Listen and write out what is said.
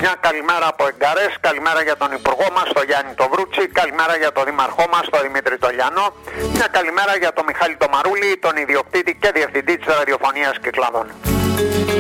Μια καλημέρα από Εγκαρές, καλημέρα για τον Υπουργό μας, τον Γιάννη το Βρούτσι, καλημέρα για τον Δήμαρχό μας, τον Δημήτρη το Λιανό, μια καλημέρα για τον Μιχάλη το Μαρούλη, τον ιδιοκτήτη και διευθυντή της ραδιοφωνίας Κυκλαδών.